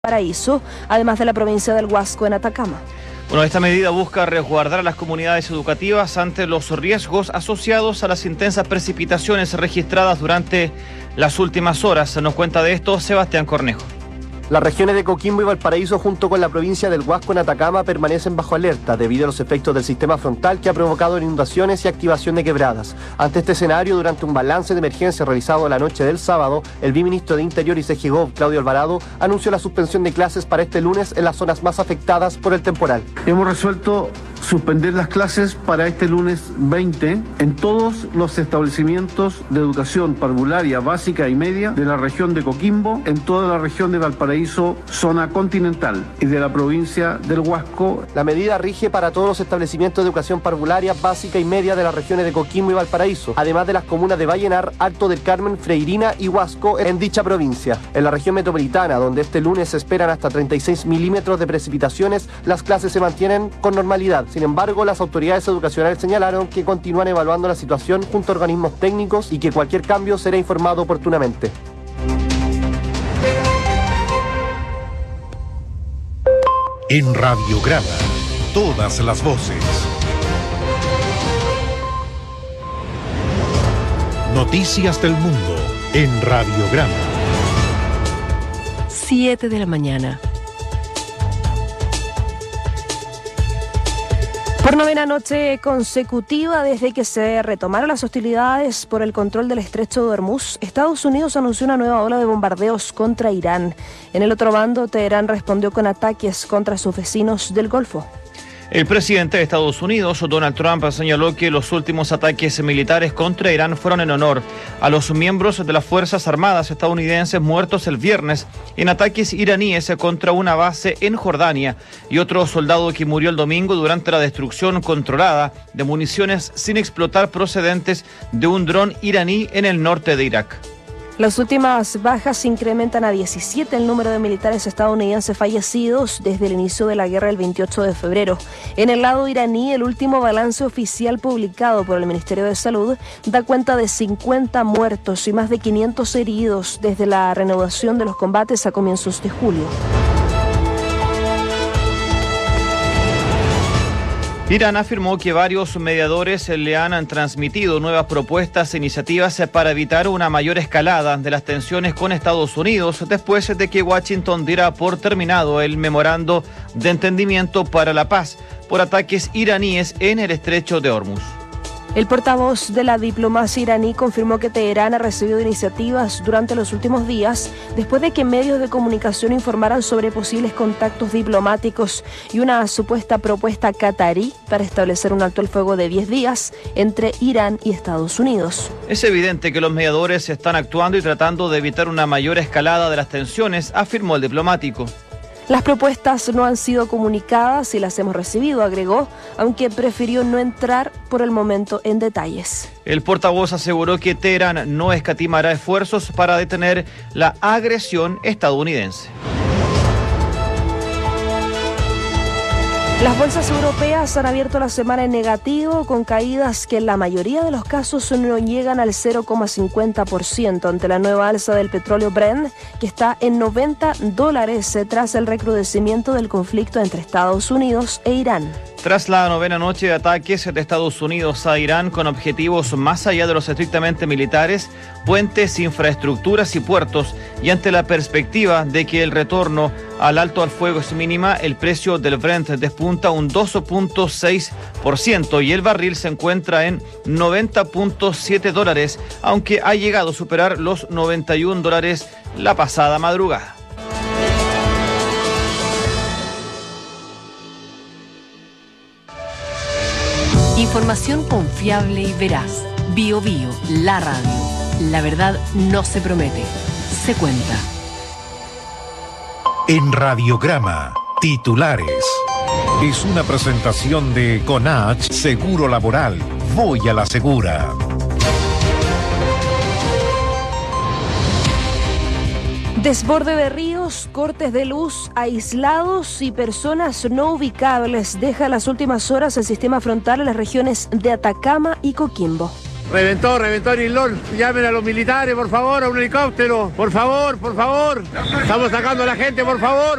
Paraíso, además de la provincia del Huasco en Atacama. Bueno, esta medida busca resguardar a las comunidades educativas ante los riesgos asociados a las intensas precipitaciones registradas durante las últimas horas. Nos cuenta de esto Sebastián Cornejo. Las regiones de Coquimbo y Valparaíso junto con la provincia del Huasco en Atacama permanecen bajo alerta debido a los efectos del sistema frontal que ha provocado inundaciones y activación de quebradas. Ante este escenario, durante un balance de emergencia realizado la noche del sábado, el viceministro de Interior y CGGOV, Claudio Alvarado, anunció la suspensión de clases para este lunes en las zonas más afectadas por el temporal. Hemos resuelto suspender las clases para este lunes 20 en todos los establecimientos de educación parvularia, básica y media de la región de Coquimbo, en toda la región de Valparaíso, zona continental, y de la provincia del Huasco. La medida rige para todos los establecimientos de educación parvularia, básica y media de las regiones de Coquimbo y Valparaíso, además de las comunas de Vallenar, Alto del Carmen, Freirina y Huasco en dicha provincia. En la región metropolitana, donde este lunes se esperan hasta 36 milímetros de precipitaciones, las clases se mantienen con normalidad. Sin embargo, las autoridades educacionales señalaron que continúan evaluando la situación junto a organismos técnicos y que cualquier cambio será informado oportunamente. En Radiograma, todas las voces. Noticias del mundo en Radiograma. 7 de la mañana. Por novena noche consecutiva desde que se retomaron las hostilidades por el control del estrecho de Hormuz, Estados Unidos anunció una nueva ola de bombardeos contra Irán. En el otro bando, Teherán respondió con ataques contra sus vecinos del Golfo. El presidente de Estados Unidos, Donald Trump, señaló que los últimos ataques militares contra Irán fueron en honor a los miembros de las Fuerzas Armadas estadounidenses muertos el viernes en ataques iraníes contra una base en Jordania y otro soldado que murió el domingo durante la destrucción controlada de municiones sin explotar procedentes de un dron iraní en el norte de Irak. Las últimas bajas incrementan a 17 el número de militares estadounidenses fallecidos desde el inicio de la guerra el 28 de febrero. En el lado iraní, el último balance oficial publicado por el Ministerio de Salud da cuenta de 50 muertos y más de 500 heridos desde la reanudación de los combates a comienzos de julio. Irán afirmó que varios mediadores le han transmitido nuevas propuestas e iniciativas para evitar una mayor escalada de las tensiones con Estados Unidos después de que Washington diera por terminado el memorando de entendimiento para la paz por ataques iraníes en el estrecho de Hormuz. El portavoz de la diplomacia iraní confirmó que Teherán ha recibido iniciativas durante los últimos días después de que medios de comunicación informaran sobre posibles contactos diplomáticos y una supuesta propuesta catarí para establecer un alto el fuego de 10 días entre Irán y Estados Unidos. Es evidente que los mediadores están actuando y tratando de evitar una mayor escalada de las tensiones, afirmó el diplomático. Las propuestas no han sido comunicadas y las hemos recibido, agregó, aunque prefirió no entrar por el momento en detalles. El portavoz aseguró que Teherán no escatimará esfuerzos para detener la agresión estadounidense. Las bolsas europeas han abierto la semana en negativo, con caídas que en la mayoría de los casos no llegan al 0,50% ante la nueva alza del petróleo Brent, que está en $90 tras el recrudecimiento del conflicto entre Estados Unidos e Irán. Tras la novena noche de ataques de Estados Unidos a Irán con objetivos más allá de los estrictamente militares, puentes, infraestructuras y puertos, y ante la perspectiva de que el retorno al alto al fuego es mínima, el precio del Brent despunta un 2.6% y el barril se encuentra en $90.7, aunque ha llegado a superar los $91 la pasada madrugada. Información confiable y veraz. BioBio, la radio. La verdad no se promete, se cuenta. En Radiograma, titulares. Es una presentación de Conach Seguro Laboral. Voy a la segura. Desborde de ríos, cortes de luz, aislados y personas no ubicables deja en las últimas horas el sistema frontal en las regiones de Atacama y Coquimbo. Reventó Nilón. Llamen a los militares, por favor, a un helicóptero. Por favor. Estamos sacando a la gente, por favor.